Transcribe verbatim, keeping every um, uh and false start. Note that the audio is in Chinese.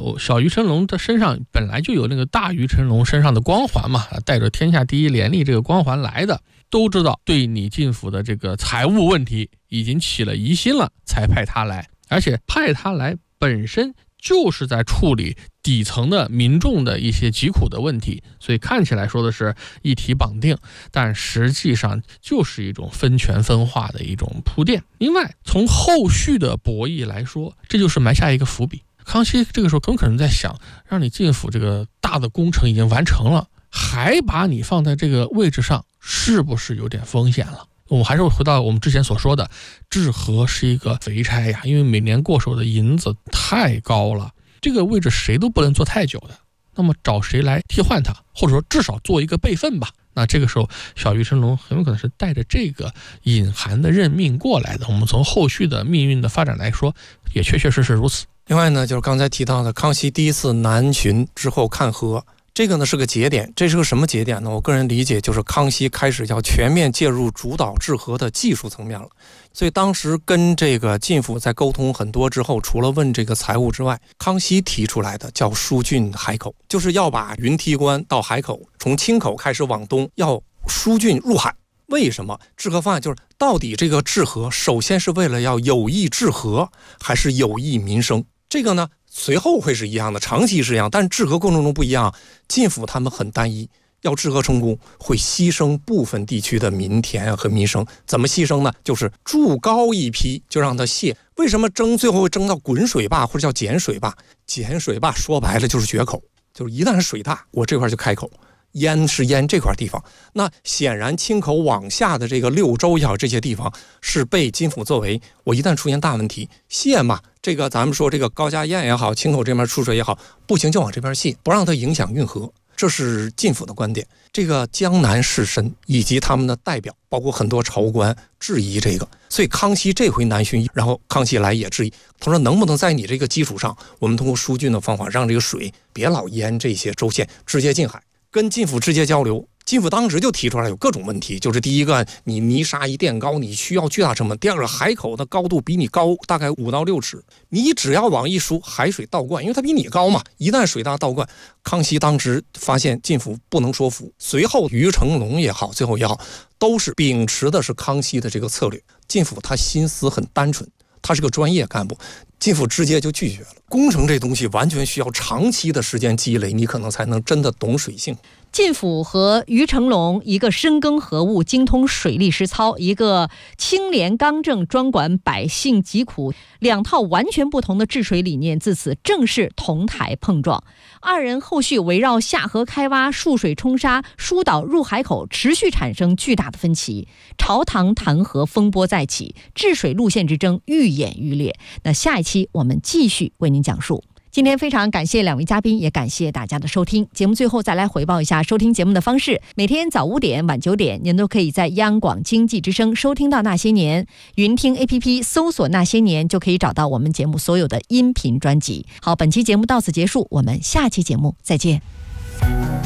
有小于成龙的身上本来就有那个大于成龙身上的光环嘛，带着天下第一廉吏这个光环来的，都知道对你晋府的这个财务问题已经起了疑心了，才派他来，而且派他来本身就是在处理底层的民众的一些疾苦的问题，所以看起来说的是一体绑定，但实际上就是一种分权分化的一种铺垫。另外从后续的博弈来说，这就是埋下一个伏笔。康熙这个时候很可能在想，让你晋府这个大的工程已经完成了，还把你放在这个位置上，是不是有点风险了？我们还是回到我们之前所说的，治河是一个肥差呀，因为每年过手的银子太高了，这个位置谁都不能做太久的，那么找谁来替换它，或者说至少做一个备份吧。那这个时候小于成龙很有可能是带着这个隐含的任命过来的，我们从后续的命运的发展来说，也确确实实如此。 另外呢，就是刚才提到的康熙第一次南巡之后看河，这个呢是个节点。这是个什么节点呢？我个人理解就是康熙开始要全面介入主导治河的技术层面了。所以当时跟这个晋府在沟通很多之后，除了问这个财务之外，康熙提出来的叫疏浚海口，就是要把云梯关到海口，从清口开始往东，要疏浚入海。为什么治河方案就是到底这个治河首先是为了要有益治河，还是有益民生？这个呢随后会是一样的，长期是一样，但是治河过程中不一样。晋府他们很单一，要治河成功会牺牲部分地区的民田和民生。怎么牺牲呢？就是筑高一批就让它泄。为什么争最后会争到滚水坝或者叫碱水坝？碱水坝说白了就是决口，就是一旦水大，我这块就开口。淹是淹这块地方，那显然清口往下的这个六州也好，这些地方是被金府作为我一旦出现大问题泄嘛，这个咱们说这个高家堰也好，清口这边出水也好，不行就往这边泄，不让它影响运河，这是晋府的观点。这个江南士绅以及他们的代表，包括很多朝官质疑这个，所以康熙这回南巡，然后康熙来也质疑，他说能不能在你这个基础上，我们通过疏浚的方法，让这个水别老淹这些州县，直接进海。跟晋府直接交流，晋府当时就提出来有各种问题，就是第一个，你泥沙一垫高，你需要巨大成本；第二个，海口的高度比你高大概五到六尺，你只要往一疏，海水倒灌，因为它比你高嘛，一旦水大倒灌，康熙当时发现晋府不能说服，随后于成龙也好，最后也好，都是秉持的是康熙的这个策略。晋府他心思很单纯，他是个专业干部，晋府直接就拒绝了。工程这东西完全需要长期的时间积累，你可能才能真的懂水性。 晋府和于成龙，一个深耕河务精通水利实操，一个清廉刚正专管百姓疾苦，两套完全不同的治水理念自此正式同台碰撞。二人后续围绕下河开挖、蓄水冲沙、疏导入海口持续产生巨大的分歧，朝堂弹劾风波再起，治水路线之争愈演愈烈。那下一期我们继续为您讲述。今天非常感谢两位嘉宾，也感谢大家的收听。节目最后再来回报一下收听节目的方式，每天早五点晚九点您都可以在央广经济之声收听到那些年，云听 A P P 搜索那些年就可以找到我们节目所有的音频专辑。好，本期节目到此结束，我们下期节目再见。